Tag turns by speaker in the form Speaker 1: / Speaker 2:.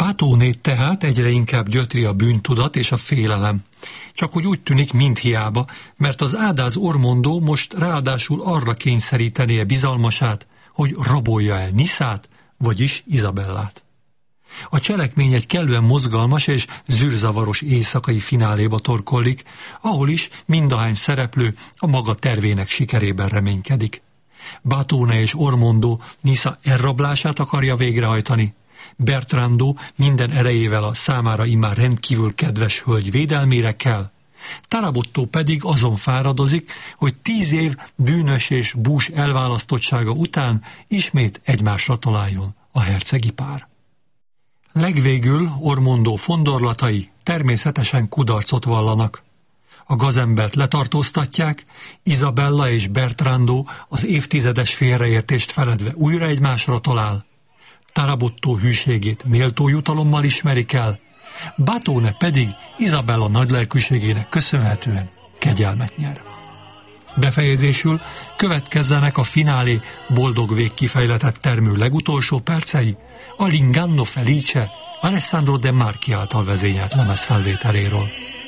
Speaker 1: Batónét tehát egyre inkább gyötri a bűntudat és a félelem. Csak hogy úgy tűnik, mind hiába, mert az ádáz Ormondó most ráadásul arra kényszerítené bizalmasát, hogy rabolja el Niszát, vagyis Izabellát. A cselekmény egy kellően mozgalmas és zűrzavaros éjszakai fináléba torkollik, ahol is mindahány szereplő a maga tervének sikerében reménykedik. Batóne és Ormondó Nisza elrablását akarja végrehajtani, Bertrandó minden erejével a számára immár rendkívül kedves hölgy védelmére kell, Tarabottó pedig azon fáradozik, hogy 10 év bűnös és bús elválasztottsága után ismét egymásra találjon a hercegi pár. Legvégül Ormondó fondorlatai természetesen kudarcot vallanak. A gazembert letartóztatják, Izabella és Bertrandó az évtizedes félreértést feledve újra egymásra talál, Tarabottó hűségét méltó jutalommal ismerik el, Batóne pedig Izabella nagylelkűségének köszönhetően kegyelmet nyer. Befejezésül következzenek a finálé boldog végkifejletet termő legutolsó percei a L'inganno felice Alessandro De Marchi által vezényelt lemezfelvételéről.